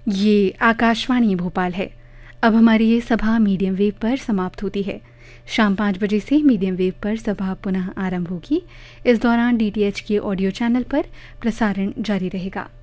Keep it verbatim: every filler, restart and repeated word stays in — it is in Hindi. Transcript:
ये आकाशवाणी भोपाल है। अब हमारी ये सभा मीडियम वेव पर समाप्त होती है। शाम पाँच बजे से मीडियम वेव पर सभा पुनः आरंभ होगी। इस दौरान डीटीएच के ऑडियो चैनल पर प्रसारण जारी रहेगा।